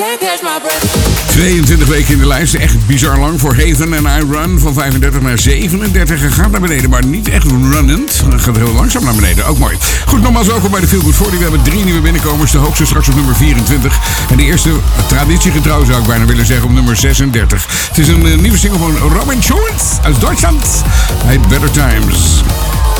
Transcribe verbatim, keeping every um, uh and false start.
tweeëntwintig weken in de lijst. Echt bizar lang voor Haven en I Run. Van vijfendertig naar zevenendertig. En gaat naar beneden, maar niet echt runnend. Het gaat heel langzaam naar beneden. Ook mooi. Goed, nogmaals welkom bij de Feel Good forty. We hebben drie nieuwe binnenkomers. De hoogste straks op nummer vierentwintig. En de eerste, traditiegetrouw zou ik bijna willen zeggen, op nummer zesendertig. Het is een uh, nieuwe single van Robin Schulz uit Duitsland. Hij Better Times.